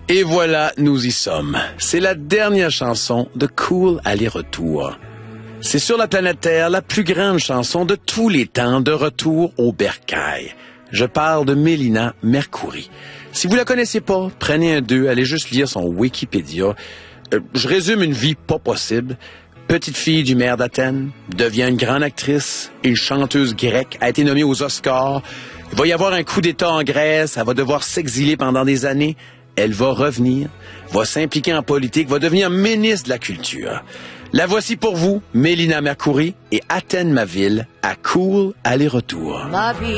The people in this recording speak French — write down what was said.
Et voilà, nous y sommes. C'est la dernière chanson de Cool Aller-Retour. C'est sur la planète Terre la plus grande chanson de tous les temps de retour au bercail. Je parle de Mélina Mercouri. Si vous la connaissez pas, prenez un 2, allez juste lire son Wikipédia. Je résume une vie pas possible. Petite fille du maire d'Athènes, devient une grande actrice, une chanteuse grecque, a été nommée aux Oscars. Il va y avoir un coup d'État en Grèce, elle va devoir s'exiler pendant des années. Elle va revenir, va s'impliquer en politique, va devenir ministre de la Culture. La voici pour vous, Mélina Mercouri et Athènes, ma ville, à Cool Aller-Retour.